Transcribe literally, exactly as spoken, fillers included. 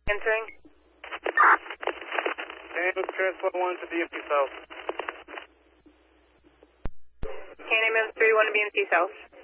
Answering. And transport one to B M C South. K N M three one to B M C South.